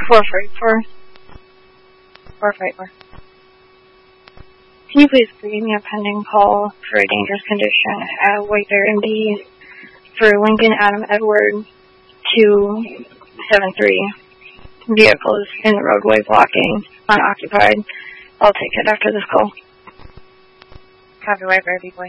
454. 454. Can you please give me a pending call for a dangerous condition at White Bear MD for Lincoln Adam Edward 273 vehicles in the roadway blocking, unoccupied. I'll take it after this call. Copy, White Bear, B-Boy.